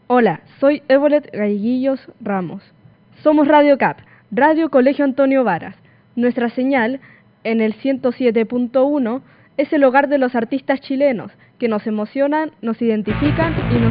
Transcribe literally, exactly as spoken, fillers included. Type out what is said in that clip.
Hola, soy Evolet Galleguillos Ramos. Somos Radio C A P, Radio Colegio Antonio Varas. Nuestra señal, en el ciento siete punto uno, es el hogar de los artistas chilenos, que nos emocionan, nos identifican y nos